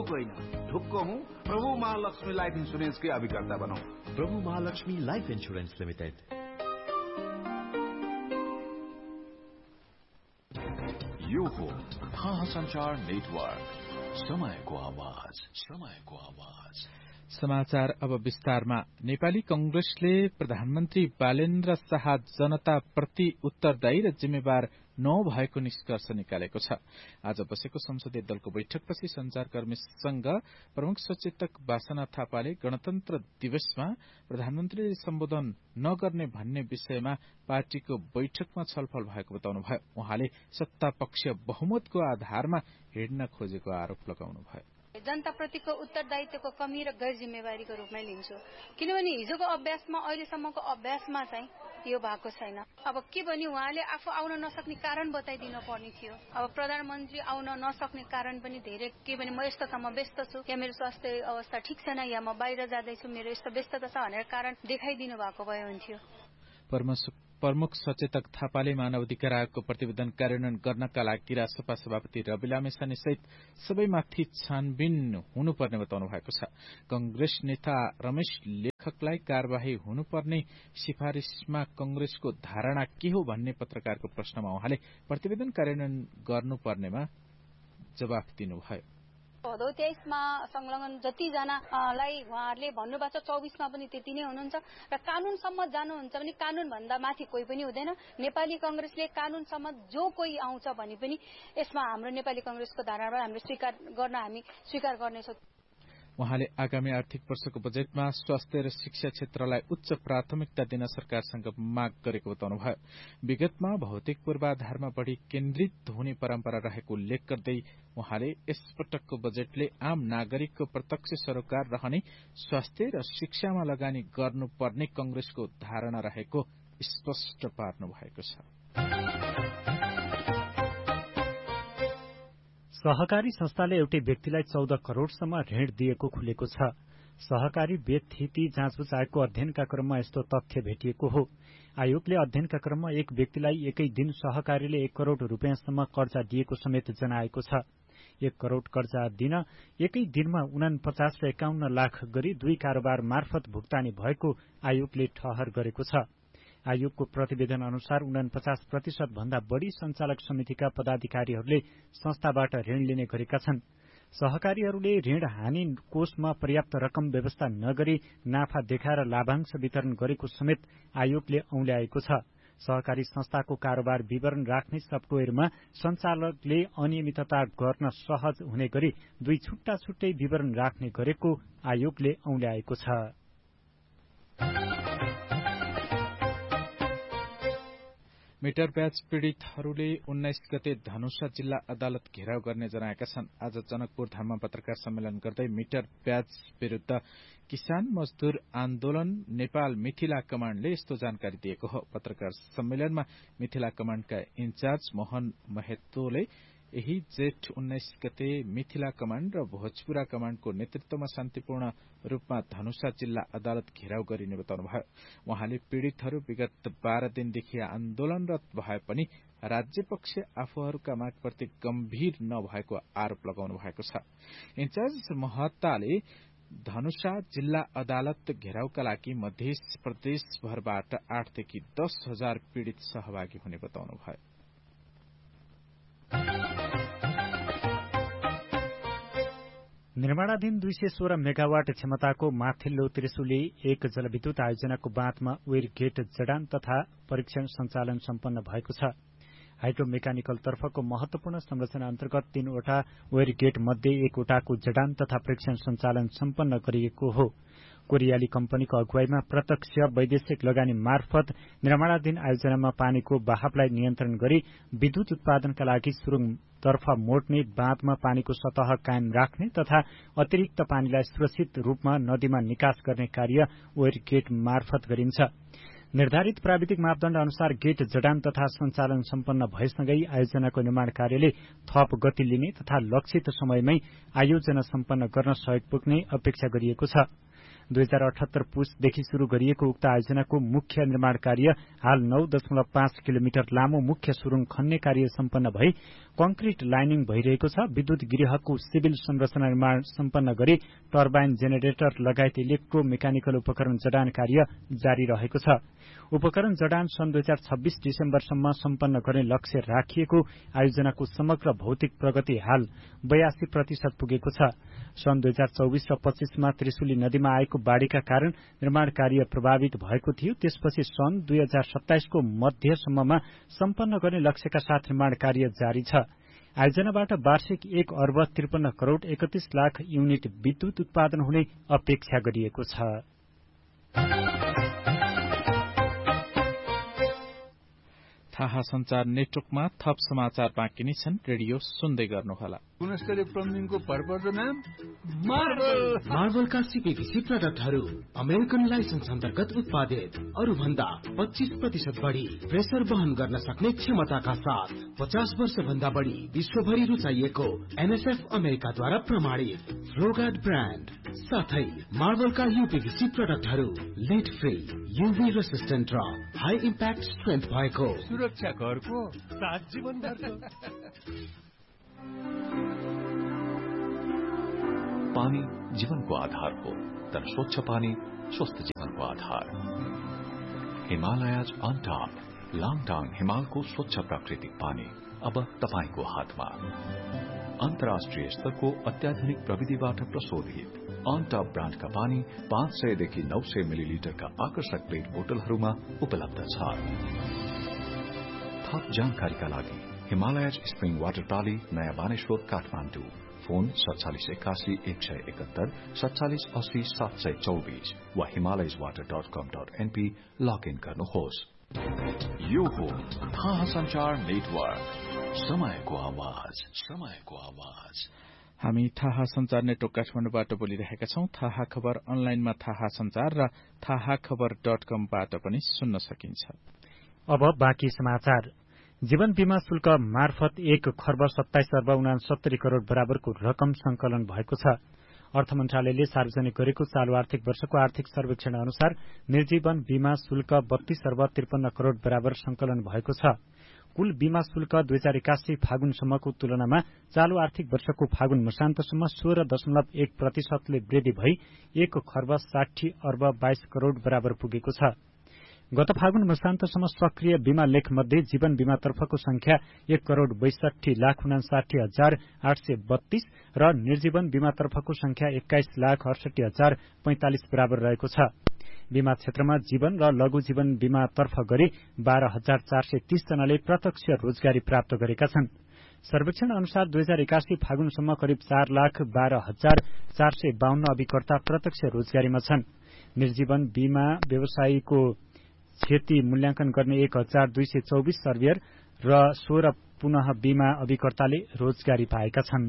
मुलुक होइन, ढुक्क हूँ प्रभु महालक्ष्मी लाइफ इन्सुरेन्सकै अभिकर्ता बनौं। प्रभु महालक्ष्मी लाइफ इन्सुरेन्स लिमिटेड। यो हो महासञ्चार नेटवर्क, समयको आवाज, समयको आवाज। समाचार अब विस्तारमा। नेपाली कंग्रेसले प्रधानमन्त्री बालेन्द्र शाह जनताप्रति उत्तरदायी र जिम्मेवार नभएको निष्कर्ष निकालेको छ। आज बसेको संसदीय दलको बैठकपछि संचारकर्मीसँग प्रमुख सचेतक वासना थापाले गणतन्त्र दिवसमा प्रधानमन्त्रीले सम्बोधन नगर्ने भन्ने विषयमा पार्टीको बैठकमा छलफल भएको बताउनुभयो। उहाँले सत्तापक्ष बहुमतको आधारमा हिड्न खोजेको आरोप लगाउनुभयो। जनताप्रतिको उत्तरदायित्वको कमी र गैर जिम्मेवारीको रूपमा लिन्छु, किनभने हिजोको अभ्यासमा अहिलेसम्मको अभ्यासमा चाहिँ यो भएको छैन। अब के भन्यो, उहाँले आफू आउन नसक्ने कारण बताइदिन पर्ने थियो। अब प्रधानमन्त्री आउन नसक्ने कारण पनि धेरै के भने म यस्तो छ, म व्यस्त छु, या मेरो स्वास्थ्य अवस्था ठिक छैन, या म बाहिर जाँदैछु, मेरो यस्तो व्यस्तता छ भनेर कारण देखाइदिनु भएको भए हुन्थ्यो। प्रमुख सचेतक थापाले मानव अधिकार आयोगको प्रतिवेदन कार्यान्वयन गर्नका लागि राष्ट्रसभा सभापति रवि लामेछाने सहित सबैमाथि छानबिन हुनुपर्ने बताउनु भएको छ। कंग्रेस नेता रमेश लेखकलाई कार्यवाही हुनुपर्ने सिफारिशमा कंग्रेसको धारणा के हो भन्ने पत्रकारको प्रश्नमा उहाँले प्रतिवेदन कार्यान्वयन गर्नुपर्नेमा जवाफ दिनुभयो। भदौ 23मा संलग्न जतिजनालाई उहाँहरूले भन्नुभएको छ, 24मा पनि त्यति नै हुनुहुन्छ र कानूनसम्म जानुहुन्छ भने कानून भन्दा माथि कोही पनि हुँदैन। नेपाली कंग्रेसले कानूनसम्म जो कोही आउँछ भने पनि यसमा हाम्रो नेपाली कंग्रेसको धारणाबाट हामीले स्वीकार गर्नेछौँ। उहाँले आगामी आर्थिक वर्षको बजेटमा स्वास्थ्य र शिक्षा क्षेत्रलाई उच्च प्राथमिकता दिन सरकारसँग माग गरेको बताउनुभयो। विगतमा भौतिक पूर्वाधारमा बढ़ी केन्द्रित हुने परम्परा रहेको उल्लेख गर्दै उहाँले यसपटकको बजेटले आम नागरिकको प्रत्यक्ष सरोकार रहने स्वास्थ्य र शिक्षामा लगानी गर्नुपर्ने कंग्रेसको धारणा रहेको स्पष्ट पार्नु भएको छ। सहकारी संस्थाले एउटै व्यक्तिलाई 14 करोड़सम्म ऋण दिएको खुलेको छ। सहकारी व्यथिति जाँचबुझ आयोगको अध्ययनका क्रममा यस्तो तथ्य भेटिएको हो। आयोगले अध्ययनका क्रममा एक व्यक्तिलाई एकै दिन सहकारीले 1 करोड़ रुपियाँसम्म कर्जा दिएको समेत जनाएको छ। 1 करोड़ कर्जा दिन एकै दिनमा 49 र 51 लाख गरी 2 कारोबार मार्फत भुक्तानी भएको आयोगले ठहर गरेको छ। आयोगको प्रतिवेदन अनुसार 49% भन्दा बढ़ी संचालक समितिका पदाधिकारीहरूले संस्थाबाट ऋण लिने गरेका छन्। सहकारीहरूले ऋण हानि कोषमा पर्याप्त रकम व्यवस्था नगरी नाफा देखाएर लाभांश वितरण गरेको समेत आयोगले औल्याएको छ। सहकारी संस्थाको कारोबार विवरण राख्ने सफ्टवेयरमा संचालकले अनियमितता गर्न सहज हुने गरी 2 छुट्टा छुट्टै विवरण राख्ने गरेको आयोगले औल्याएको छ। मिटर ब्याज पीड़ितहरूले 19 गते धनुषा जिल्ला अदालत घेराउ गर्ने जनाएका छन्। आज जनकपुर धाममा पत्रकार सम्मेलन गर्दै मिटर ब्याज विरूद्ध किसान मजदूर आन्दोलन नेपाल मिथिला कमाण्डले यस्तो जानकारी दिएको हो। पत्रकार सम्मेलनमा मिथिला कमाण्डका इन्चार्ज मोहन महतोले यही जेठ 19 गते मिथिला कमाण्ड र भोजपुरा कमाण्डको नेतृत्वमा शान्तिपूर्ण रूपमा धनुषा जिल्ला अदालत घेराउ गरिने बताउनुभयो। उहाँले पीड़ितहरू विगत 12 दिनदेखि आन्दोलनरत भए पनि राज्य पक्ष आफूहरूका मागप्रति गम्भीर नभएको आरोप लगाउनु भएको छ। इन्चार्ज महताले धनुषा जिल्ला अदालत घेराउका लागि मध्य प्रदेशभरबाट 8 देखि 10,000 पीड़ित सहभागी हुने बताउनुभयो। निर्माणाधीन 216 मेगावाट क्षमताको माथिल्लो त्रिशुली 1 जलविद्युत आयोजनाको बाँधमा वेयर गेट जडान तथा परीक्षण सञ्चालन सम्पन्न भएको छ। हाइड्रो मेकानिकल तर्फको महत्वपूर्ण संरचना अन्तर्गत 3वटा वेयर गेट मध्ये 1वटाको जडान तथा परीक्षण सञ्चालन सम्पन्न गरिएको हो। कोरियाली कम्पनीको अगुवाईमा प्रत्यक्ष वैदेशिक लगानी मार्फत निर्माणाधीन आयोजनामा पानीको बहावलाई नियन्त्रण गरी विद्युत उत्पादनका लागि सुरुङतर्फ मोड्ने, बाँधमा पानीको सतह कायम राख्ने तथा अतिरिक्त पानीलाई सुरक्षित रूपमा नदीमा निकास गर्ने कार्य वेयर गेट मार्फत गरिन्छ। निर्धारित प्राविधिक मापदण्ड अनुसार गेट जडान तथा सञ्चालन सम्पन्न भएसँगै आयोजनाको निर्माण कार्यले थप गति लिने तथा लक्षित समयमै आयोजना सम्पन्न गर्न सहयोग पुग्ने अपेक्षा गरिएको छ। 2078 पुसदेखि शुरू गरिएको उक्त आयोजनाको मुख्य निर्माण कार्य हाल 9.5 किलोमिटर लामो मुख्य सुरुङ खन्ने कार्य सम्पन्न भई कंक्रिट लाइनिङ भइरहेको छ। विद्युत गृहको सिभिल संरचना निर्माण सम्पन्न गरी टर्बाइन जेनेरेटर लगायत इलेक्ट्रो मेकानिकल उपकरण जडान कार्य जारी रहेको छ। उपकरण जडान सन् 2026 डिसेम्बरसम्म सम्पन्न गर्ने लक्ष्य राखिएको आयोजनाको समग्र भौतिक प्रगति हाल 82% पुगेको छ। सन् 2024 र 25 मा त्रिशुली नदीमा आएको बाढ़ीका कारण निर्माण कार्य प्रभावित भएको थियो। त्यसपछि सन् 2027 को मध्यसम्ममा सम्पन्न गर्ने लक्ष्यका साथ निर्माण कार्य जारी छ। आयोजनाबाट वार्षिक 1 अर्ब 53 करोड़ 31 लाख युनिट विद्युत उत्पादन हुने अपेक्षा गरिएको छ। थाहा संचार नेटवर्कमा थप समाचार बाँकी नै छन्। रेडियो सुन्दै गर्नुहोला। गुणस्तरीय प्लम्बिङको भरपर्दो नाम मार्बलका सीपीवीसी प्रोडक्टहरू अमेरिकन लाइसेन्स अन्तर्गत उत्पादित, अरू भन्दा 25% बढी प्रेसर वहन गर्न सक्ने क्षमताका साथ 50 वर्ष भन्दा बढी विश्वभरि रुचाइएको एनएसएफ अमेरिकाद्वारा प्रमाणित फ्लोगार्ड ब्रान्ड साथै मार्बलका यूपीवीसी प्रोडक्टहरू लिड फ्री, यूभी रेसिस्टेन्ट र हाई इम्प्याक्ट स्ट्रेन्थ भएको सुरक्षा घरको साथ जीवनभरको। पानी जीवनको आधार हो, तर स्वच्छ पानी स्वस्थ जीवनको आधार। हिमालयज अन टप लाङटाङ हिमालको स्वच्छ प्राकृतिक पानी अब तपाईको हातमा। अन्तर्राष्ट्रिय स्तरको अत्याधुनिक प्रविधिबाट प्रशोधित अन टप ब्रान्डका पानी 500 देखि 900 मिलिलिटरका आकर्षक प्लेट बोतलहरूमा उपलब्ध छ। थप जानकारीका लागि हिमालयज स्प्रिङ वाटर टाली, नयाँ बानेश्वर, काठमाडौँ। फोन 4781 171 47 80 724 वा himalayaswater.com.np लगइन गर्नुहोस्। यो हो थाहा संचार नेटवर्क, समयको आवाज, समयको आवाज। हामी थाहा संचार नेटवर्क काठमाडौँबाट बोलिरहेका छौं। थाहा खबर अनलाइनमा थाहा संचार र थाहाखबर.com बाट पनि सुन्न सकिन्छ। अब बाँकी समाचार। जीवन बीमा शुल्क मार्फत 1 खर्ब 27 अर्ब 69 करोड़ बराबरको रकम संकलन भएको छ। अर्थ मन्त्रालयले सार्वजनिक गरेको चालू आर्थिक वर्षको आर्थिक सर्वेक्षण अनुसार निर्जीवन बीमा शुल्क 32 अर्ब 53 करोड़ बराबर संकलन भएको छ। कुल बीमा शुल्क 2081 फागुनसम्मको तुलनामा चालू आर्थिक वर्षको फागुन मसान्तसम्म 16.1% ले वृद्धि भई 1 खर्ब 60 अर्ब 22 करोड़ बराबर पुगेको छ। गत फागुन मसान्तसम्म सक्रिय बीमा लेख मध्ये जीवन बीमा तर्फको संख्या 1 करोड़ 62 लाख 59 हजार 832 र निर्जीवन बीमा तर्फको संख्या 21 लाख 68 हजार 45 बराबर रहेको छ। बीमा क्षेत्रमा जीवन र लघु जीवन बीमा तर्फ गरी 12,430 जनाले प्रत्यक्ष रोजगारी प्राप्त गरेका छन्। सर्वेक्षण अनुसार 2081 फागुनसम्म करिब 4,12,452 अभिकर्ता प्रत्यक्ष रोजगारीमा छन्। निर्जीवन बीमा व्यवसायीको क्षति मूल्याङ्कन गर्ने 1,224 सर्भियर र 16 पुनः बीमा अभिकर्ताले रोजगारी पाएका छन्।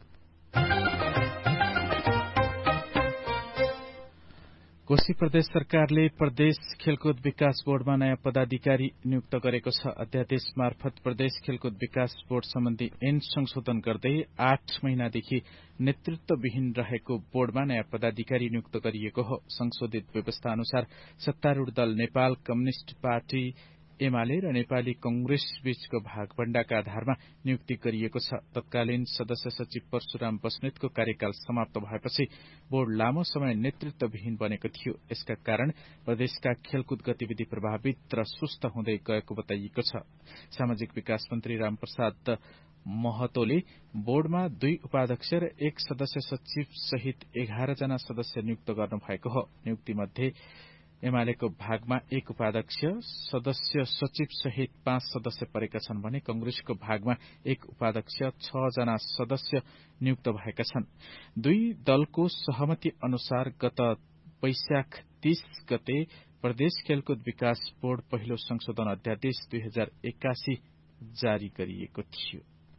कोशी प्रदेश सरकारले प्रदेश खेलकुद विकास बोर्डमा नयाँ पदाधिकारी नियुक्त गरेको छ। अध्यादेश मार्फत प्रदेश खेलकुद विकास बोर्ड सम्बन्धी ऐन संशोधन गर्दै 8 महिनादेखि नेतृत्वविहीन रहेको बोर्डमा नयाँ पदाधिकारी नियुक्त गरिएको हो। संशोधित व्यवस्था अनुसार सत्तारूढ़ दल नेपाल कम्युनिष्ट पार्टी एमाले र नेपाली कंग्रेस बीचको भागभण्डाका आधारमा नियुक्ति गरिएको छ। तत्कालीन सदस्य सचिव परशुराम बस्नेतको कार्यकाल समाप्त भएपछि बोर्ड लामो समय नेतृत्वविहीन बनेको थियो। यसका कारण प्रदेशका खेलकुद गतिविधि प्रभावित र सुस्त हुँदै गएको बताइएको छ। सामाजिक विकास मन्त्री रामप्रसाद महतोले बोर्डमा 2 उपाध्यक्ष र 1 सदस्य सचिव सहित 11 जना सदस्य नियुक्त गर्नु भएको हो। नियुक्ति मध्ये एमालेको भागमा 1 उपाध्यक्ष, सदस्य सचिव सहित 5 सदस्य परेका छन् भने कंग्रेसको भागमा 1 उपाध्यक्ष, 6 जना सदस्य नियुक्त भएका छन्। 2 दलको सहमति अनुसार गत वैशाख 30 गते प्रदेश खेलकुद विकास बोर्ड पहिलो संशोधन अध्यादेश 2081 जारी गरिएको थियो।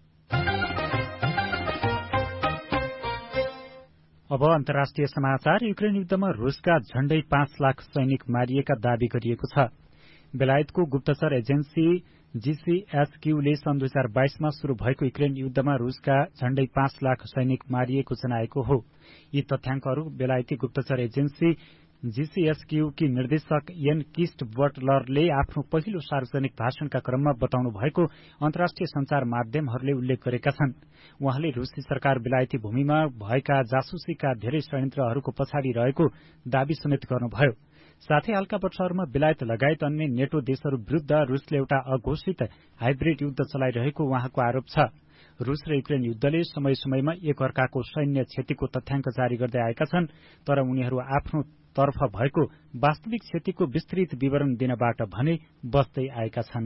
अब अन्तर्राष्ट्रिय समाचार। युक्रेन युद्धमा रूसका झण्डै 5 लाख सैनिक मारिएका दावी गरिएको छ। बेलायतको गुप्तचर एजेन्सी जीसीएसक्यूले सन् 2022मा शुरू भएको युक्रेन युद्धमा रुसका झण्डै 5 लाख सैनिक मारिएको जनाएको हो। यी तथ्याङ्कहरू बेलायती गुप्तचर एजेन्सी जीसीएसक्यू की निर्देशक एन किस्ट बटलरले आफ्नो पहिलो सार्वजनिक भाषणका क्रममा बताउनु भएको अन्तर्राष्ट्रिय संचार माध्यमहरूले उल्लेख गरेका छन्। उहाँले रुसी सरकार बेलायती भूमिमा भएका जासुसीका धेरै षड्यन्त्रहरूको पछाडि रहेको दावी समेत गर्नुभयो। साथै हालका वर्षहरूमा बेलायत लगायत अन्य नेटो देशहरू विरूद्ध रुसले एउटा अघोषित हाइब्रिड युद्ध चलाइरहेको उहाँको आरोप छ। रुस र युक्रेन युद्धले समय समयमा एक अर्काको सैन्य क्षतिको तथ्याङ्क जारी गर्दै आएका छन्, तर उनीहरू आफ्नो तर्फ भएको वास्तविक क्षतिको विस्तृत विवरण दिनबाट भने बस्दै आएका छन्।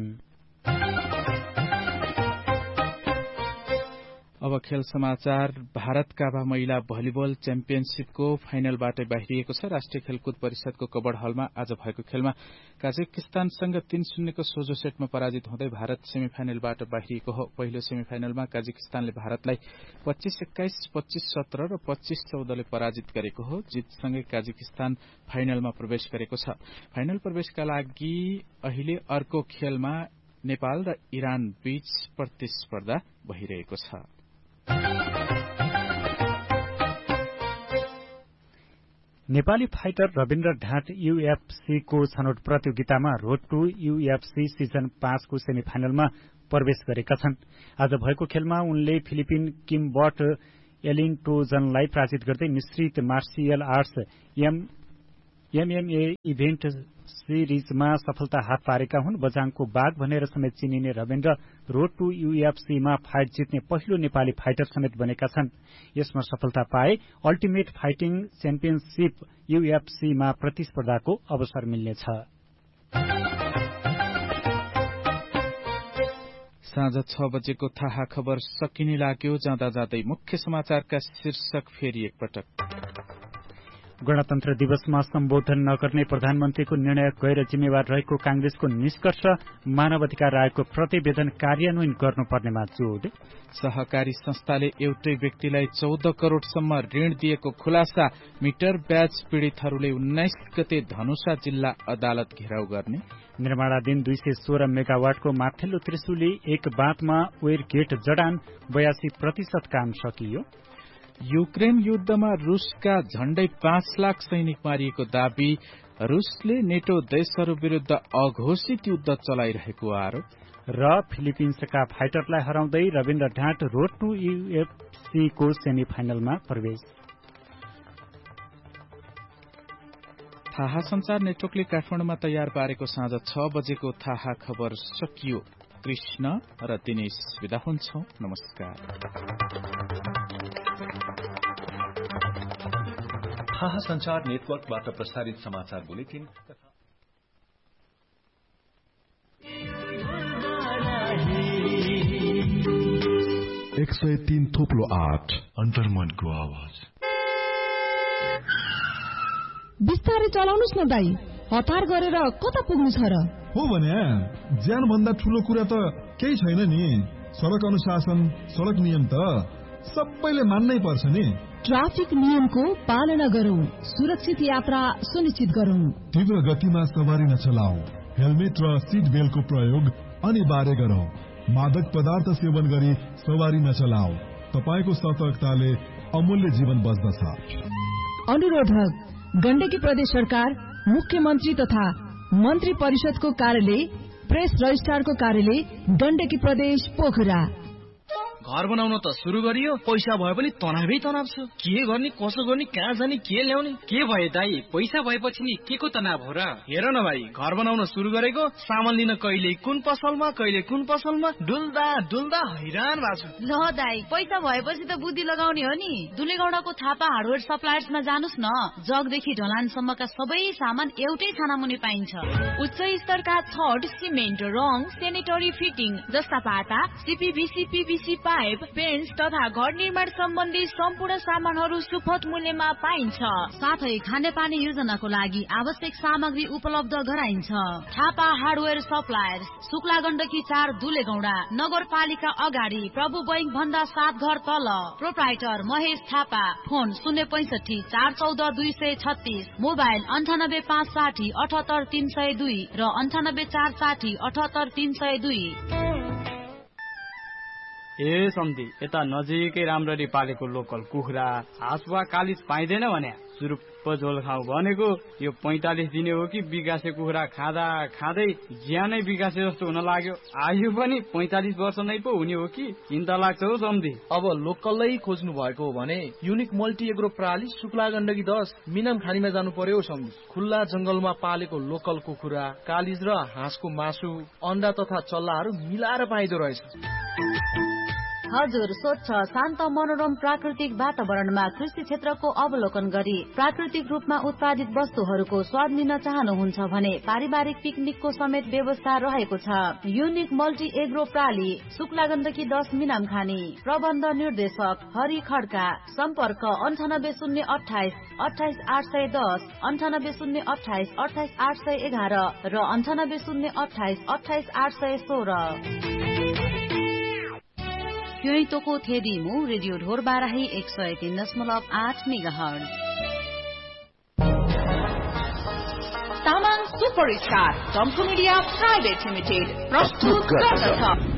अब खेल समाचार। भारतका महिला भलिबल च्याम्पियनशीपको फाइनलबाट बाहिरिएको छ। राष्ट्रिय खेलकुद परिषदको कबड हलमा आज भएको खेलमा काजाकिस्तानसँग 3-0 को सोझो सेटमा पराजित हुँदै भारत सेमिफाइनलबाट बाहिरिएको हो। पहिलो सेमिफाइनलमा काजाकिस्तानले भारतलाई 25-21, 25-17 र 25-14 ले पराजित गरेको हो। जितसँगै काजाकिस्तान फाइनलमा प्रवेश गरेको छ। फाइनल प्रवेशका लागि अहिले अर्को खेलमा नेपाल र इरान बीच प्रतिस्पर्धा भइरहेको छ। नेपाली फाइटर रविन्द्र ढाट यूएफसी को छनौट प्रतियोगितामा रोड टू यूएफसी सिजन 5 को सेमिफाइनलमा प्रवेश गरेका छन्। आज भएको खेलमा उनले फिलिपिन किमबट एलिन्टोजनलाई पराजित गर्दै मिश्रित मार्शियल आर्ट्स एमएमए इभेन्ट सिरिजमा सफलता हात पारेका हुन्। बजाङको बाघ भनेर समेत चिनिने रविन्द्र रोड टू यूएफसीमा फाइट जित्ने पहिलो नेपाली फाइटर समेत बनेका छन्। यसमा सफलता पाए अल्टिमेट फाइटिङ च्याम्पियनशीप यूएफसीमा प्रतिस्पर्धाको अवसर मिल्नेछ। साँझ 6 बजेको थाहा खबर सकिने लाग्यो। जाँदा जाँदै मुख्य समाचारका शीर्षक फेरि एकपटक। गणतन्त्र दिवसमा सम्बोधन नगर्ने प्रधानमन्त्रीको निर्णय गैर जिम्मेवार रहेको कांग्रेसको निष्कर्ष, मानव अधिकार आयोगको प्रतिवेदन कार्यान्वयन गर्नुपर्नेमा जोड। सहकारी संस्थाले एउटै व्यक्तिलाई 14 करोड़सम्म ऋण दिएको खुलासा, मिटर ब्याज पीड़ितहरूले 19 गते धनुषा जिल्ला अदालत घेराउ गर्ने। निर्माणाधीन 216 मेगावाटको माथिल्लो त्रिशुली एक बाँधमा वेयर गेट जडान, 82% काम सकियो। युक्रेन युद्धमा रुसका झण्डै 5 लाख सैनिक मारिएको दावी, रुसले नेटो देशहरू विरूद्ध अघोषित युद्ध चलाइरहेको आरोप। र फिलिपिन्सका फाइटरलाई हराउँदै रविन्द्र ढाट रोड टू यूएफसी को सेमिफाइनलमा प्रवेश। थाहा संचार नेटवर्कले काठमाडौँमा तयार पारेको साँझ 6 बजेको थाहा खबर सकियो। कृष्ण र दिनेश विदा हुन्छौं। नमस्कार। थाहा संचार नेटवर्कबाट प्रसारित समाचार बुलेटिन 103.8 अन्तर्मनको आवाज। बिस्तारै चलाउनुस् न दाइ, हतार गरेर कता पुग्नु छ र? हो भने ज्यान भन्दा ठूलो कुरा त केही छैन नि। सडक अनुशासन, सडक नियम त सबैले मान्नै पर्छ नि। ट्राफिक नियमको पालना गरौं, सुरक्षित यात्रा सुनिश्चित गरौं। तीव्र गतिमा सवारी नचलाऊ, हेलमेट र सीट बेल्टको प्रयोग अनिवार्य गरौं। मादक पदार्थ सेवन गरी सवारी नचलाऊ, तपाईको सतर्कताले अमूल्य जीवन बच्दछ। अनुरोधक गण्डकी प्रदेश सरकार, मुख्यमन्त्री तथा मन्त्री परिषदको कार्यालय, प्रेस रजिस्ट्रारको कार्यालय, गण्डकी प्रदेश पोखरा। घर बनाउन त सुरु गरियो, पैसा भए पनि तनावै तनाव छ। के गर्ने, कसो गर्ने, कहाँ जाने, के ल्याउने? के भयो दाइ, पैसा भएपछि नि के को तनाव हो र? हेर न भाइ, घर बनाउन सुरु गरेको, सामान लिन कहिले कुन पसलमा कहिले कुन पसलमा डुल्दा डुल्दा हैरान भएको छु। ल दाइ, पैसा भएपछि त बुद्धि लगाउने हो नि। दुलेगौडाको थापा हार्डवेयर सप्लायर्समा जानुस् न। जगदेखि ढलानसम्मका सबै सामान एउटै छानामुनि पाइन्छ। उच्च स्तरका छड, सिमेन्ट, रङ, सेनेटरी फिटिङ जस्ता पाता, सीपीभीसी, पीभीसी पाइप, पाइप, पेन्ट्स तथा घर निर्माण सम्बन्धी सम्पूर्ण सामानहरू सुपथ मूल्यमा पाइन्छ। साथै खानेपानी योजनाको लागि आवश्यक सामग्री उपलब्ध गराइन्छ। थापा हार्डवेयर सप्लायर्स, शुक्ला गण्डकी 4 दुलेगौडा, नगरपालिका अगाडि, प्रभु बैंक भन्दा 7 घर तल। Proprietor Mahesh Thapa. Phone 065 414 236, mobile 98560 78 302 र 98460 78 302। ए सम्धी, यता नजिकै राम्ररी पालेको लोकल कुखुरा, हाँस वा कालिज पाइँदैन भने सुरुप्प झोल खाऊ भनेको। यो 45 दिने हो कि बिगासे कुखुरा खाँदा खाँदै ज्यानै बिगासे जस्तो हुन लाग्यो। आयु पनि 45 वर्ष नै पो हुने हो कि चिन्ता लाग्छ हौ सम्धी। अब लोकलै खोज्नु भएको हो भने युनिक मल्टी एग्रो प्रणाली शुक्ला गण्डकी 10 मिनाम खानीमा जानु पर्यो सम्धी। खुल्ला जंगलमा पालेको लोकल कुखुरा, कालिज र हाँसको मासु, अन्डा तथा चल्लाहरू मिलाएर पाइदो रहेछ। हजुर, स्वच्छ शान्त मनोरम प्राकृतिक वातावरणमा कृषि क्षेत्रको अवलोकन गरी प्राकृतिक रूपमा उत्पादित वस्तुहरूको स्वाद लिन चाहनुहुन्छ भने पारिवारिक पिकनिकको समेत व्यवस्था रहेको छ। Unique multi agro प्राली, Shukla Gandaki 10 मिनाम खानी। प्रबन्ध निर्देशक हरि खड्का। सम्पर्क 98028 28810, 98028 28811 र 98028 28816। क्योइतोको थेदिमु रेडियो ढोर Barahi 103.8 megahertz. Tamang super star टम्पू मिडिया प्राइभेट लिमिटेड प्रस्तुत गर्दछ